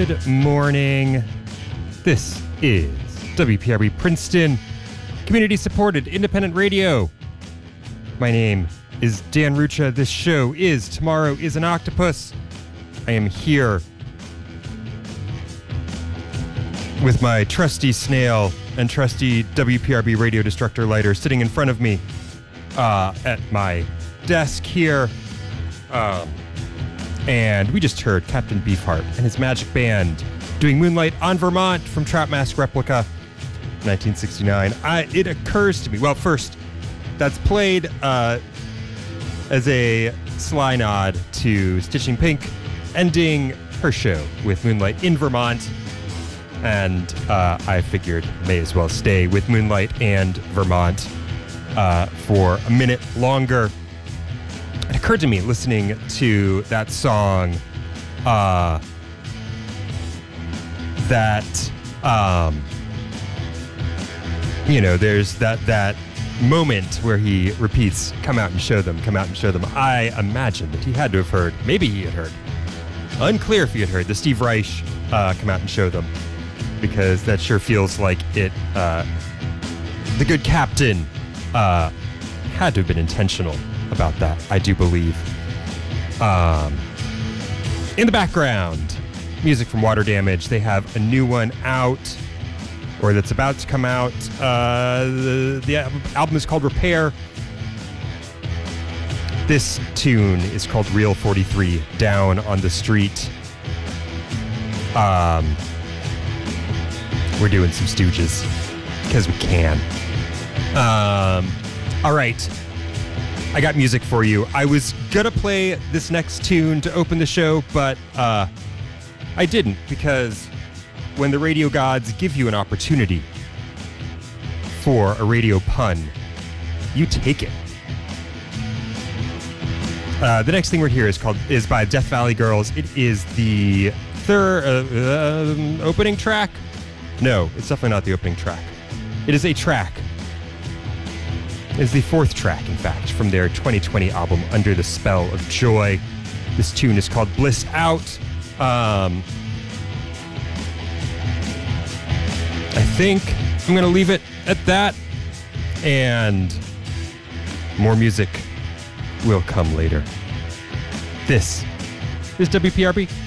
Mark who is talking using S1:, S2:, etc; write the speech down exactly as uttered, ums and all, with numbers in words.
S1: Good morning. This is W P R B Princeton, community-supported independent radio. My name is Dan Rucha. This show is Tomorrow is an Octopus. I am here with my trusty snail and trusty W P R B radio destructor lighter sitting in front of me uh, at my desk here. Um, and we just heard Captain Beefheart and his magic band doing Moonlight on Vermont from Trap Mask Replica, nineteen sixty-nine. I, it occurs to me, well, first, that's played uh, as a sly nod to Stitching Pink ending her show with Moonlight in Vermont. And uh, I figured may as well stay with Moonlight and Vermont uh, for a minute longer. It occurred to me listening to that song uh, that, um, you know, there's that, that moment where he repeats, come out and show them, come out and show them. I imagine that he had to have heard, maybe he had heard, unclear if he had heard, the Steve Reich uh, come out and show them, because that sure feels like it, uh, the good captain uh, had to have been intentional about that, I do believe. Um, in the background, music from Water Damage. They have a new one out, or that's about to come out. Uh, the, the album is called Repair. This tune is called Real forty-three, Down on the Street. Um, we're doing some Stooges, because we can. Um, all right. I got music for you. I was gonna play this next tune to open the show, but uh, I didn't, because when the radio gods give you an opportunity for a radio pun, you take it. Uh, the next thing we're here is called is by Death Valley Girls. It is the third uh, uh, opening track. No, it's definitely not the opening track. It is a track. Is the fourth track, in fact, from their twenty twenty album, Under the Spell of Joy. This tune is called Bliss Out. Um, I think I'm going to leave it at that, and more music will come later. This is W P R B.